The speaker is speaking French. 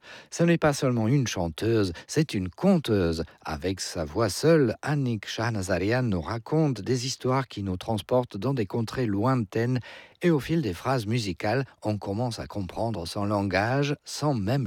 Ce n'est pas seulement une chanteuse, c'est une conteuse. Avec sa voix seule, Annick Shahnazarian nous raconte des histoires qui nous transportent dans des contrées lointaines et au fil des phrases musicales, on commence à comprendre son langage sans même